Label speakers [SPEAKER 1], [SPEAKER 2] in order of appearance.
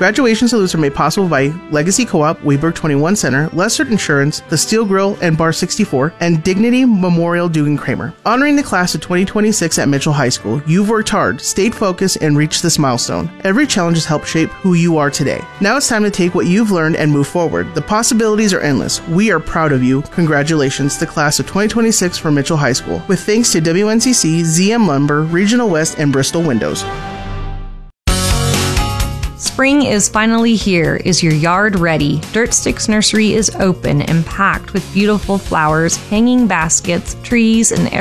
[SPEAKER 1] Graduation salutes are made possible by Legacy Co-op, Weberg 21 Center, Lessert Insurance, The Steel Grill and Bar 64, and Dignity Memorial Dugan Kramer. Honoring the class of 2026 at Mitchell High School, you've worked hard, stayed focused, and reached this milestone. Every challenge has helped shape who you are today. Now it's time to take what you've learned and move forward. The possibilities are endless. We are proud of you. Congratulations, the class of 2026 for Mitchell High School. With thanks to WNCC, ZM Lumber, Regional West, and Bristol Windows.
[SPEAKER 2] Spring is finally here. Is your yard ready? Dirt Sticks Nursery is open and packed with beautiful flowers, hanging baskets, trees, and